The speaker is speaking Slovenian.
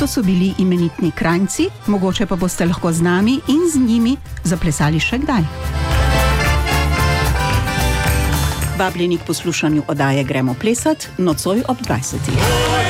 so bili imenitni Kranjci, mogoče pa boste lahko z nami in z njimi zaplesali še kdaj. Vabljeni k poslušanju oddaje Gremo plesat nocoj ob 20.